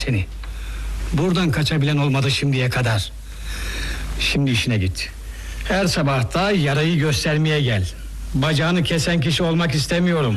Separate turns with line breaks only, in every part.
seni. Buradan kaçabilen olmadı şimdiye kadar. Şimdi işine git. Her sabah da yarayı göstermeye gel. Bacağını kesen kişi olmak istemiyorum.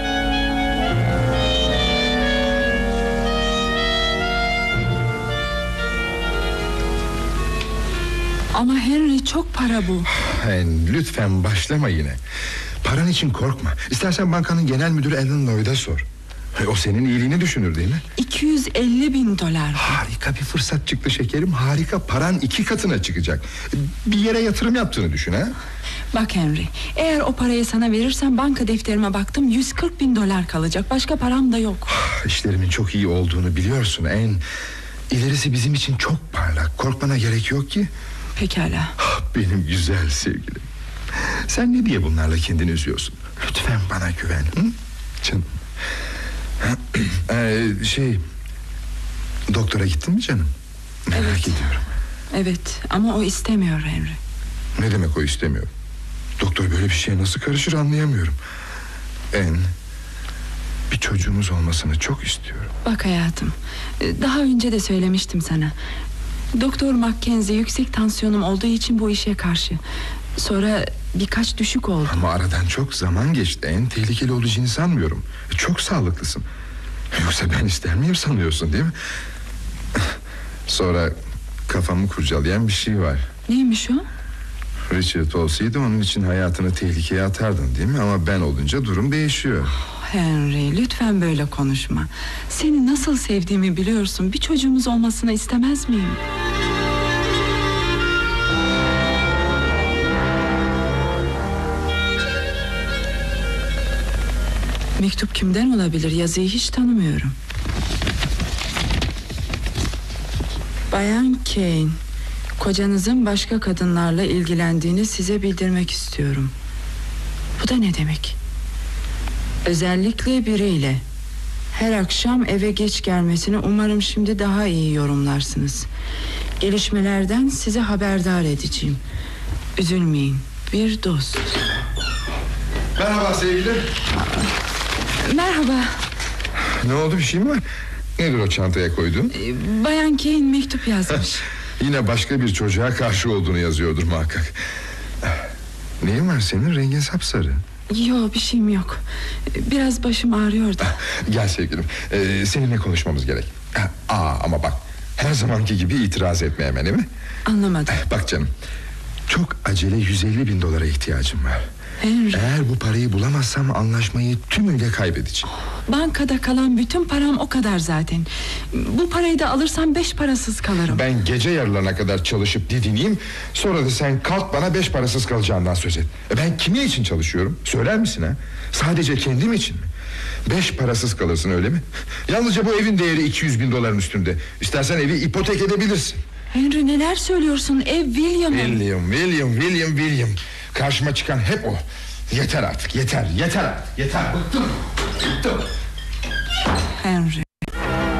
Ama Henry, çok para bu.
Lütfen başlama yine. Paran için korkma. İstersen bankanın genel müdürü Alan Lloyd'a sor. O senin iyiliğini düşünür değil mi?
250.000 dolar.
Harika bir fırsat çıktı şekerim. Harika, paran 2 katına çıkacak. Bir yere yatırım yaptığını düşün ha.
Bak Henry, eğer o parayı sana verirsem banka defterime baktım, 140.000 dolar kalacak. Başka param da yok.
İşlerimin çok iyi olduğunu biliyorsun. İlerisi bizim için çok parlak. Korkmana gerek yok ki.
Pekala.
Benim güzel sevgilim. Sen ne diye bunlarla kendini üzüyorsun? Lütfen bana güven. Hı? Canım. Doktora gittin mi canım? Merak ediyorum.
Evet, ama o istemiyor Henry.
Ne demek o istemiyor? Doktor böyle bir şeye nasıl karışır anlayamıyorum. Bir çocuğumuz olmasını çok istiyorum.
Bak hayatım, daha önce de söylemiştim sana. Doktor Mackenzie yüksek tansiyonum olduğu için bu işe karşı. Sonra birkaç düşük oldu.
Ama aradan çok zaman geçti. Tehlikeli olacağını sanmıyorum. Çok sağlıklısın. Yoksa ben ister miyim sanıyorsun değil mi? Sonra kafamı kurcalayan bir şey var.
Neymiş o?
Richard olsaydı onun için hayatını tehlikeye atardın değil mi? Ama ben olunca durum değişiyor.
Henry, lütfen böyle konuşma. Seni nasıl sevdiğimi biliyorsun. Bir çocuğumuz olmasını istemez miyim? Mektup kimden olabilir? Yazıyı hiç tanımıyorum. Bayan Kane, kocanızın başka kadınlarla ilgilendiğini size bildirmek istiyorum. Bu da ne demek? Özellikle biriyle. Her akşam eve geç gelmesini umarım şimdi daha iyi yorumlarsınız. Gelişmelerden size haberdar edeceğim. Üzülmeyin, bir dost.
Merhaba sevgilim.
Merhaba.
Ne oldu, bir şey mi var? Nedir o çantaya koydun?
Bayan Kane mektup yazmış.
Yine başka bir çocuğa karşı olduğunu yazıyordur muhakkak. Neyin var senin? Rengin sapsarı.
Yok, bir şeyim yok. Biraz başım ağrıyordu.
Gel sevgilim, seninle konuşmamız gerek. Ama bak, her zamanki gibi itiraz etme hemen, değil mi?
Anlamadım.
Bak canım, çok acele 150.000 dolara ihtiyacım var.
Henry.
Eğer bu parayı bulamazsam anlaşmayı tümüyle kaybedeceğim.
Bankada kalan bütün param o kadar zaten. Bu parayı da alırsam 5 parasız kalırım.
Ben gece yarılarına kadar çalışıp didineyim, sonra da sen kalk bana 5 parasız kalacağından söz et. Ben kimin için çalışıyorum? Söyler misin ha? Sadece kendim için mi? 5 parasız kalırsın, öyle mi? Yalnızca bu evin değeri 200.000 doların üstünde. İstersen evi ipotek edebilirsin.
Henry, neler söylüyorsun? Ev William'ın.
William. Karşıma çıkan hep o. Yeter artık, yeter. Bıktım.
Henry.